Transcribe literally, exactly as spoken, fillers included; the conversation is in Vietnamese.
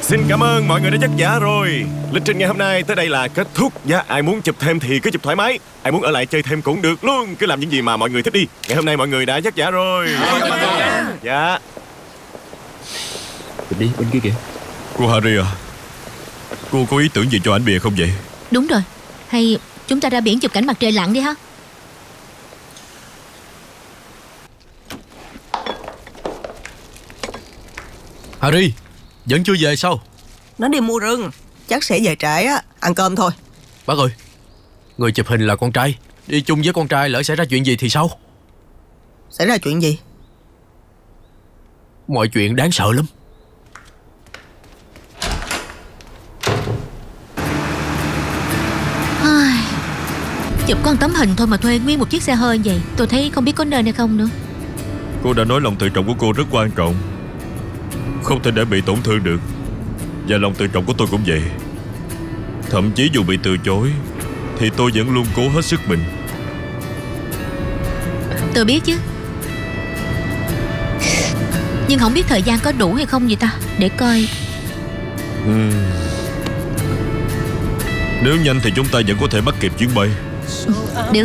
Xin cảm ơn mọi người đã dắt giả rồi. Lịch trình ngày hôm nay tới đây là kết thúc. Dạ, ai muốn chụp thêm thì cứ chụp thoải mái. Ai muốn ở lại chơi thêm cũng được luôn. Cứ làm những gì mà mọi người thích đi. Ngày hôm nay mọi người đã dắt giả rồi. Dạ. Đi bên kia kìa. Cô Harry à, cô có ý tưởng gì cho ảnh bìa không vậy? Đúng rồi. Hay chúng ta ra biển chụp cảnh mặt trời lặn đi ha. Harry, vẫn chưa về sao? Nó đi mua rừng, chắc sẽ về trễ á. Ăn cơm thôi. Bác ơi, người chụp hình là con trai. Đi chung với con trai lỡ xảy ra chuyện gì thì sao? Xảy ra chuyện gì? Mọi chuyện đáng sợ lắm. Ai, chụp con tấm hình thôi mà thuê nguyên một chiếc xe hơi vậy, tôi thấy không biết có nên hay không nữa. Cô đã nói lòng tự trọng của cô rất quan trọng, không thể để bị tổn thương được. Và lòng tự trọng của tôi cũng vậy. Thậm chí dù bị từ chối thì tôi vẫn luôn cố hết sức mình. Tôi biết chứ, nhưng không biết thời gian có đủ hay không vậy ta. Để coi. uhm. Nếu nhanh thì chúng ta vẫn có thể bắt kịp chuyến bay. Được.